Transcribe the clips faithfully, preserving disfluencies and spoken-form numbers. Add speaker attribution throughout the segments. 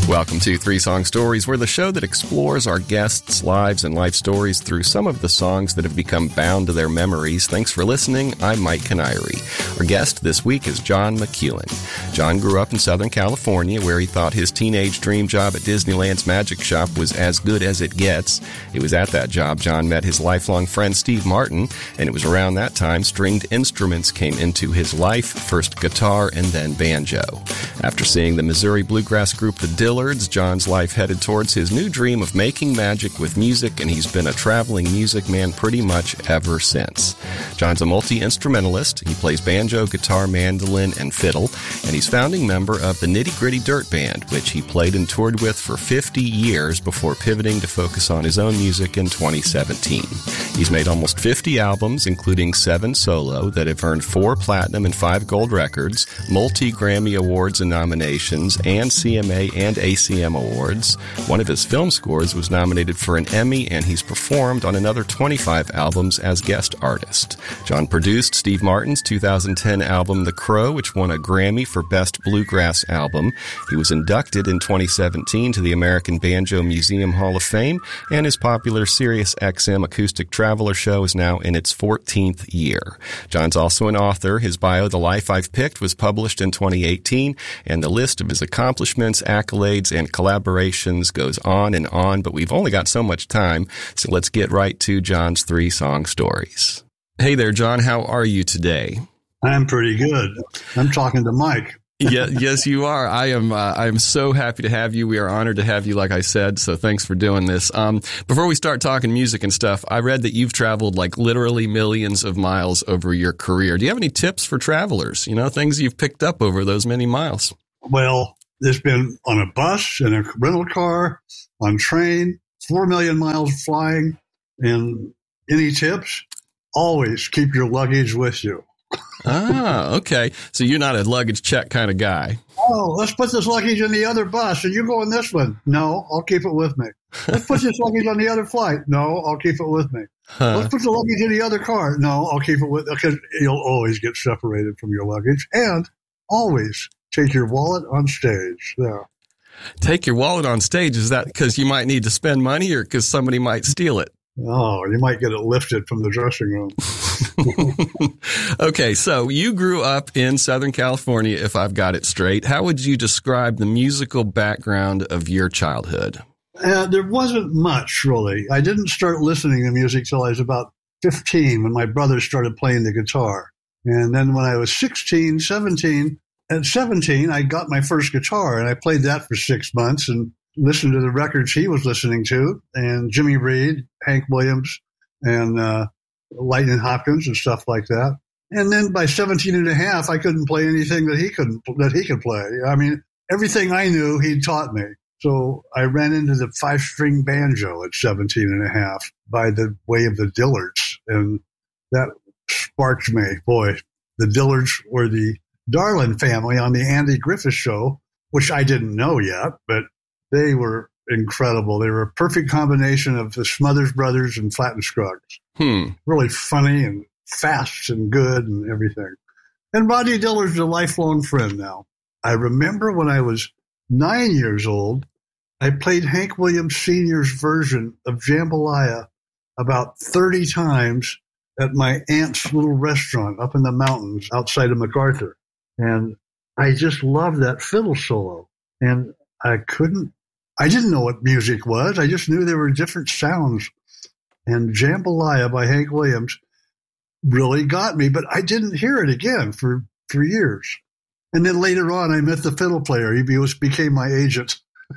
Speaker 1: Welcome to Three Song Stories. We're the show that explores our guests' lives and life stories through some of the songs that have become bound to their memories. Thanks for listening. I'm Mike Canary. Our guest this week is John McEuen. John grew up in Southern California, where he thought his teenage dream job at Disneyland's Magic Shop was as good as it gets. It was at that job John met his lifelong friend Steve Martin, and it was around that time stringed instruments came into his life, first guitar and then banjo. After seeing the Missouri bluegrass group The Dillards, John's life headed towards his new dream of making magic with music, and he's been a traveling music man pretty much ever since. John's a multi-instrumentalist. He plays banjo, guitar, mandolin, and fiddle, and he's founding member of the Nitty Gritty Dirt Band, which he played and toured with for fifty years before pivoting to focus on his own music in twenty seventeen. He's made almost fifty albums, including seven solo, that have earned four platinum and five gold records, multi-Grammy Awards and nominations, and C M A and A C M Awards. One of his film scores was nominated for an Emmy, and he's performed on another twenty-five albums as guest artist. John produced Steve Martin's two thousand ten album The Crow, which won a Grammy for Best Bluegrass Album. He was inducted in twenty seventeen to the American Banjo Museum Hall of Fame, and his popular Sirius X M Acoustic Traveler show is now in its fourteenth year. John's also an author. His bio, The Life I've Picked, was published in twenty eighteen, and the list of his accomplishments, accolades, and collaborations goes on and on, but we've only got so much time, so let's get right to John's three song stories. Hey there, John. How are you today?
Speaker 2: I'm pretty good. I'm talking to Mike.
Speaker 1: yeah, yes, you are. I am. Uh, I am so happy to have you. We are honored to have you, like I said. So thanks for doing this. Um, before we start talking music and stuff, I read that you've traveled like literally millions of miles over your career. Do you have any tips for travelers? You know, things you've picked up over those many miles?
Speaker 2: Well, there's been on a bus, in a rental car, on train, four million miles flying. And any tips? Always keep your luggage with you.
Speaker 1: Ah, okay. So you're not a luggage check kind of guy.
Speaker 2: Oh, let's put this luggage in the other bus and you go in this one. No, I'll keep it with me. Let's put this luggage on the other flight. No, I'll keep it with me. Huh. Let's put the luggage in the other car. No, I'll keep it with me. Because you'll always get separated from your luggage. And always take your wallet on stage. Yeah.
Speaker 1: Take your wallet on stage? Is that because you might need to spend money or because somebody might steal it?
Speaker 2: Oh, you might get it lifted from the dressing room.
Speaker 1: Okay, so you grew up in Southern California, if I've got it straight. How would you describe the musical background of your childhood?
Speaker 2: Uh, there wasn't much, really. I didn't start listening to music till I was about fifteen when my brother started playing the guitar. And then when I was sixteen, seventeen, at seventeen, I got my first guitar, and I played that for six months and listened to the records he was listening to, and Jimmy Reed, Hank Williams, and uh, Lightning Hopkins and stuff like that. And then by seventeen and a half, I couldn't play anything that he couldn't that he could play. I mean, everything I knew, he taught me. So I ran into the five-string banjo at seventeen and a half by the way of the Dillards, and that sparked me. Boy, the Dillards were the Darlin family on the Andy Griffith Show, which I didn't know yet, but they were incredible. They were a perfect combination of the Smothers Brothers and Flatt and Scruggs.
Speaker 1: Hmm.
Speaker 2: Really funny and fast and good and everything. And Rodney Dillard's a lifelong friend now. I remember when I was nine years old, I played Hank Williams Senior's version of Jambalaya about thirty times at my aunt's little restaurant up in the mountains outside of MacArthur. And I just loved that fiddle solo. And I couldn't I didn't know what music was. I just knew there were different sounds. And Jambalaya by Hank Williams really got me, but I didn't hear it again for, for years. And then later on, I met the fiddle player. He was, became my agent.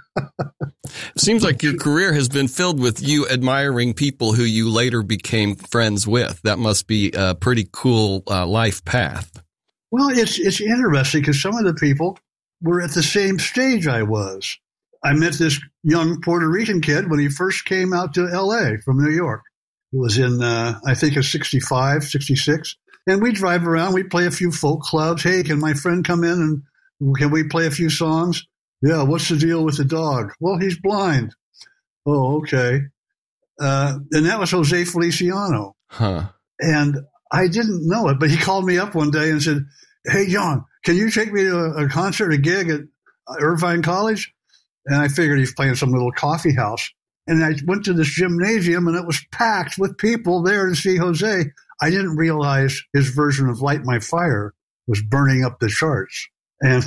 Speaker 1: Seems like your career has been filled with you admiring people who you later became friends with. That must be a pretty cool uh, life path.
Speaker 2: Well, it's it's interesting because some of the people were at the same stage I was. I met this young Puerto Rican kid when he first came out to L A from New York. It was in, uh, I think, a sixty-five, sixty-six. And we drive around. We play a few folk clubs. Hey, can my friend come in and can we play a few songs? Yeah, what's the deal with the dog? Well, he's blind. Oh, okay. Uh, and that was Jose Feliciano.
Speaker 1: Huh.
Speaker 2: And I didn't know it, but he called me up one day and said, hey, John, can you take me to a, a concert, a gig at Irvine College? And I figured he's playing some little coffee house. And I went to this gymnasium, and it was packed with people there to see Jose. I didn't realize his version of Light My Fire was burning up the charts. And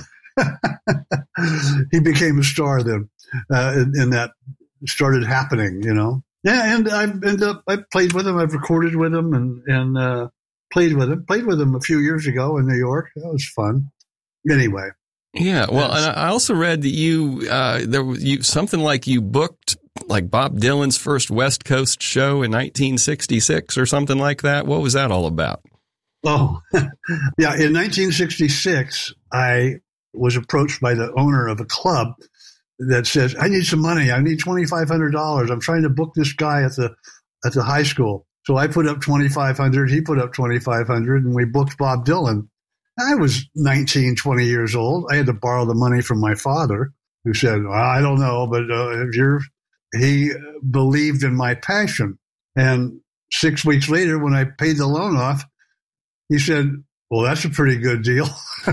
Speaker 2: he became a star then, uh, and, and that started happening, you know. Yeah, and I ended up, I played with him. I've recorded with him and, and uh, played with him. Played with him a few years ago in New York. That was fun. Anyway.
Speaker 1: Yeah, well, and I also read that you, uh, there was you, something like you booked like Bob Dylan's first West Coast show in nineteen sixty-six or something like that. What was that all about?
Speaker 2: Oh, yeah. In nineteen sixty-six, I was approached by the owner of a club that says, I need some money. I need twenty-five hundred dollars. I'm trying to book this guy at the at the high school. So I put up twenty-five hundred dollars. He put up twenty-five hundred dollars, and we booked Bob Dylan. I was nineteen, twenty years old. I had to borrow the money from my father, who said, well, I don't know, but uh, if you're, he believed in my passion. And six weeks later, when I paid the loan off, he said, well, that's a pretty good deal.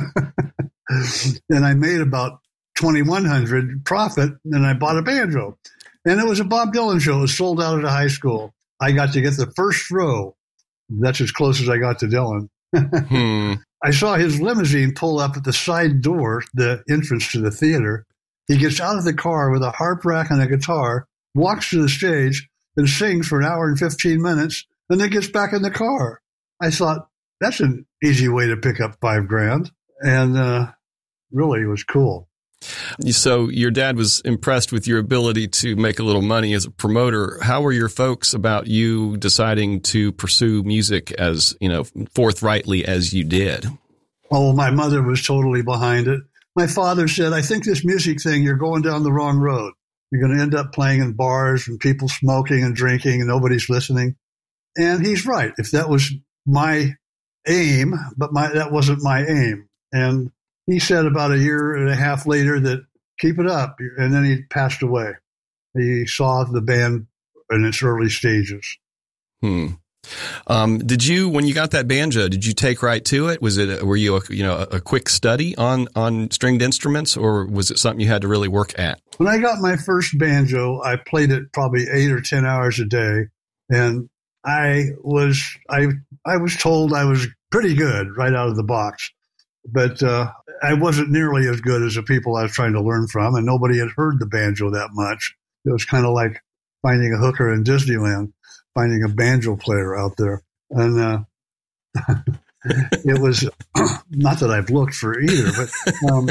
Speaker 2: And I made about twenty-one hundred dollars profit, and I bought a banjo. And it was a Bob Dylan show. It was sold out at a high school. I got to get the first row. That's as close as I got to Dylan. hmm. I saw his limousine pull up at the side door, the entrance to the theater. He gets out of the car with a harp rack and a guitar, walks to the stage, and sings for an hour and fifteen minutes, and then gets back in the car. I thought, that's an easy way to pick up five grand. And uh, really, it was cool.
Speaker 1: So your dad was impressed with your ability to make a little money as a promoter. How were your folks about you deciding to pursue music as, you know, forthrightly as you did?
Speaker 2: Oh, my mother was totally behind it. My father said, I think this music thing, you're going down the wrong road. You're going to end up playing in bars and people smoking and drinking and nobody's listening. And he's right. If that was my aim, but my that wasn't my aim. And he said about a year and a half later that keep it up. And then he passed away. He saw the band in its early stages.
Speaker 1: Hmm. Um, did you, when you got that banjo, did you take right to it? Was it, were you, a, you know, a quick study on, on stringed instruments, or was it something you had to really work at?
Speaker 2: When I got my first banjo, I played it probably eight or ten hours a day. And I was, I, I was told I was pretty good right out of the box. But uh, I wasn't nearly as good as the people I was trying to learn from, and nobody had heard the banjo that much. It was kind of like finding a hooker in Disneyland, finding a banjo player out there. And uh, it was, not that I've looked for either, but um,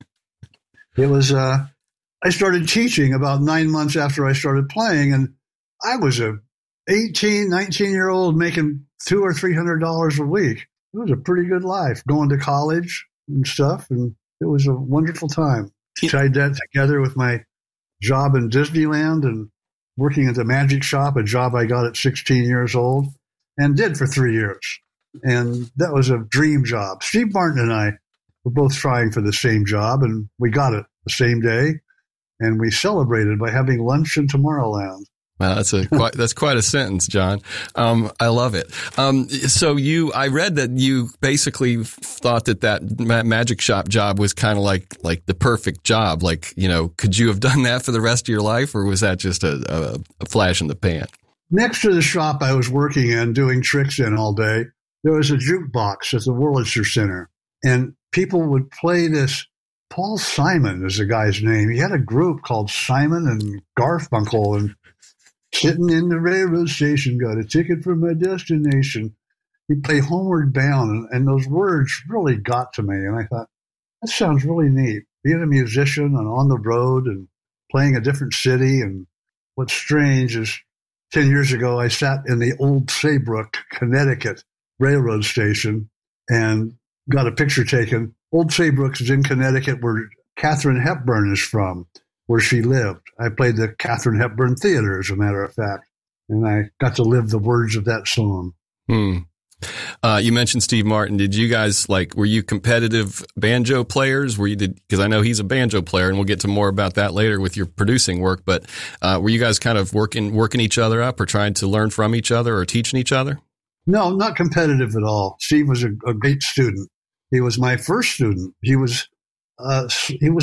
Speaker 2: it was, uh, I started teaching about nine months after I started playing, and I was a eighteen, nineteen-year-old making two or three hundred dollars a week. It was a pretty good life, going to college and stuff, and it was a wonderful time. Tied that together with my job in Disneyland and working at the magic shop, a job I got at sixteen years old and did for three years. And that was a dream job. Steve Martin and I were both trying for the same job, and we got it the same day, and we celebrated by having lunch in Tomorrowland.
Speaker 1: Wow, that's a quite, that's quite a sentence, John. Um, I love it. Um, so you, I read that you basically thought that that ma- magic shop job was kind of like, like the perfect job. Like, you know, could you have done that for the rest of your life, or was that just a, a, a flash in the pan? Next
Speaker 2: to the shop I was working in, doing tricks in all day, there was a jukebox at the Wurlitzer Center, and people would play this. Paul Simon is the guy's name. He had a group called Simon and Garfunkel, and sitting in the railroad station, got a ticket for my destination. He'd play Homeward Bound, and, and those words really got to me. And I thought, that sounds really neat, being a musician and on the road and playing a different city. And what's strange is ten years ago, I sat in the old Saybrook, Connecticut railroad station and got a picture taken. Old Saybrook is in Connecticut, where Katharine Hepburn is from, where she lived. I played the Katharine Hepburn Theater, as a matter of fact, and I got to live the words of that song.
Speaker 1: Hmm. Uh, you mentioned Steve Martin. Did you guys, like, were you competitive banjo players? Were you, did, because I know he's a banjo player, and we'll get to more about that later with your producing work, but uh, were you guys kind of working working each other up, or trying to learn from each other, or teaching each other?
Speaker 2: No, not competitive at all. Steve was a, a great student. He was my first student. He was Uh, he was not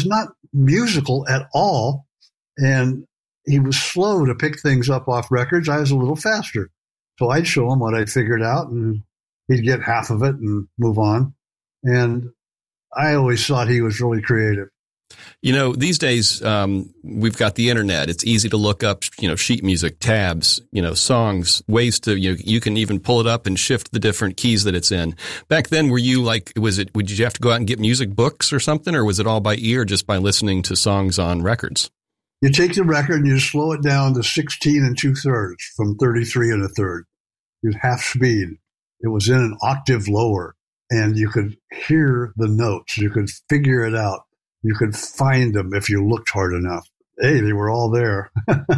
Speaker 2: musical at all. And he was slow to pick things up off records. I was a little faster. So I'd show him what I figured out, and he'd get half of it and move on. And I always thought he was really creative.
Speaker 1: You know, these days, um, we've got the internet. It's easy to look up, you know, sheet music, tabs, you know, songs, ways to, you know, you can even pull it up and shift the different keys that it's in. Back then, were you like, was it, would you have to go out and get music books or something, or was it all by ear just by listening to songs on records?
Speaker 2: You take the record and you slow it down to sixteen and two thirds from thirty-three and a third. You half speed. It was in an octave lower, and you could hear the notes. You could figure it out. You could find them if you looked hard enough. Hey, they were all there.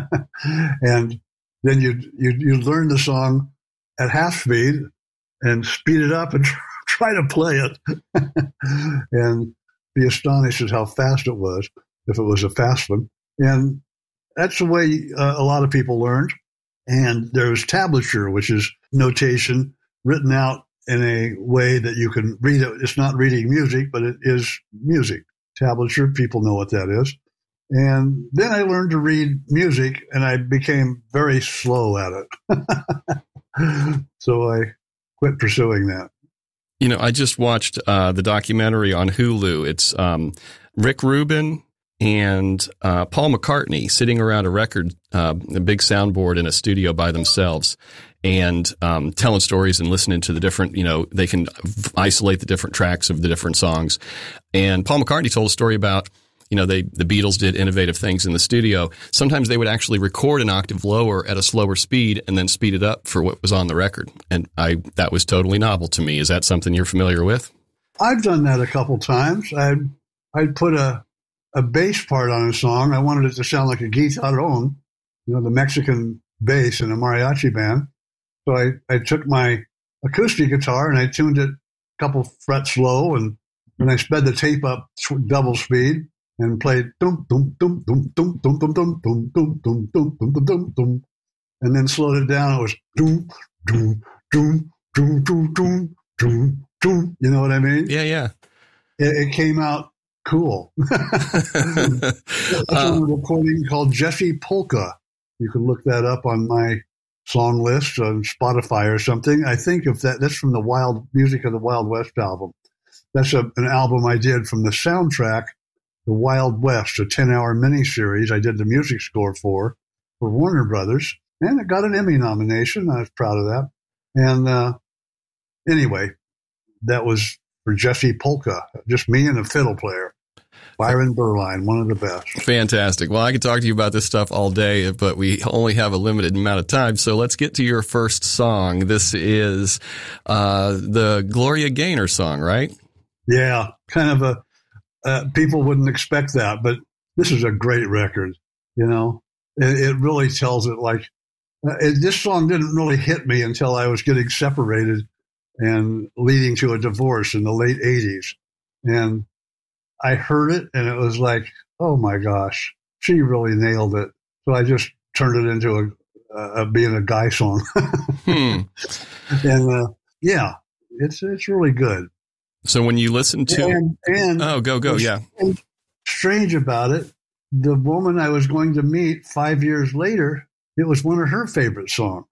Speaker 2: And then you'd, you'd, you'd learn the song at half speed and speed it up and try to play it. And be astonished at how fast it was, if it was a fast one. And that's the way uh, a lot of people learned. And there's tablature, which is notation written out in a way that you can read it. It's not reading music, but it is music. Tablature, people know what that is. And then I learned to read music, and I became very slow at it. So I quit pursuing that.
Speaker 1: You know, I just watched uh, the documentary on Hulu. It's um, Rick Rubin and uh, Paul McCartney sitting around a record, uh, a big soundboard in a studio by themselves, and um, telling stories and listening to the different, you know, they can isolate the different tracks of the different songs. And Paul McCartney told a story about, you know, they the Beatles did innovative things in the studio. Sometimes they would actually record an octave lower at a slower speed and then speed it up for what was on the record. And I that was totally novel to me. Is that something you're familiar with?
Speaker 2: I've done that a couple times. I'd, I'd put a, a bass part on a song. I wanted it to sound like a guitarrón, you know, the Mexican bass in a mariachi band. So I, I took my acoustic guitar and I tuned it a couple frets low, and then I sped the tape up double speed and played dum dum dum dum dum dum dum dum dum dum dum dum dum dum dum, and then slowed it down. It was dum dum dum dum dum dum dum dum. You know what I mean?
Speaker 1: Yeah, yeah.
Speaker 2: It, it came out cool. That's uh, a recording called Jesse Polka. You can look that up on my song list on Spotify or something. I think if that that's from the Wild Music of the Wild West album. That's a, an album I did from the soundtrack, The Wild West, a ten-hour miniseries I did the music score for, for Warner Brothers, and it got an Emmy nomination. I was proud of that. And uh, anyway, that was for Jesse Polka, just me and a fiddle player. Byron Berline, one of the best.
Speaker 1: Fantastic. Well, I could talk to you about this stuff all day, but we only have a limited amount of time. So let's get to your first song. This is uh, the Gloria Gaynor song, right?
Speaker 2: Yeah, kind of a, uh, people wouldn't expect that, but this is a great record. You know, it, it really tells it like, uh, it, this song didn't really hit me until I was getting separated and leading to a divorce in the late eighties. And I heard it and it was like, oh my gosh, she really nailed it. So I just turned it into a, a being a guy song. hmm. And uh, yeah, it's it's really good.
Speaker 1: So when you listen to,
Speaker 2: and, and
Speaker 1: oh, go go, yeah.
Speaker 2: Strange about it, the woman I was going to meet five years later, it was one of her favorite songs.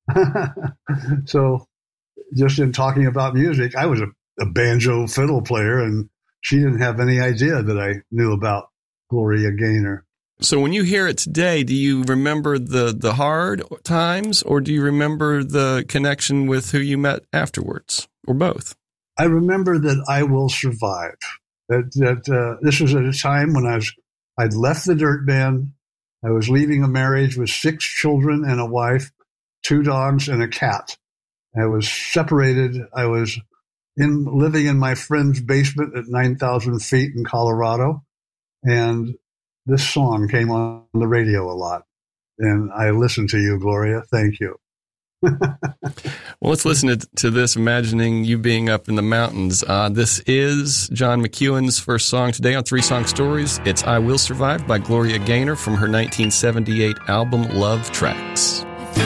Speaker 2: So just in talking about music, I was a, a banjo fiddle player, and she didn't have any idea that I knew about Gloria Gaynor.
Speaker 1: So when you hear it today, do you remember the, the hard times, or do you remember the connection with who you met afterwards, or both?
Speaker 2: I remember that I Will Survive. That that uh, this was at a time when I was I'd left the Dirt Band. I was leaving a marriage with six children and a wife, two dogs, and a cat. I was separated. I was in living in my friend's basement at nine thousand feet in Colorado. And this song came on the radio a lot. And I listened to you, Gloria. Thank you.
Speaker 1: Well, let's listen to, to this, imagining you being up in the mountains. Uh, this is John McEwen's first song today on Three Song Stories. It's I Will Survive by Gloria Gaynor from her nineteen seventy-eight album Love Tracks.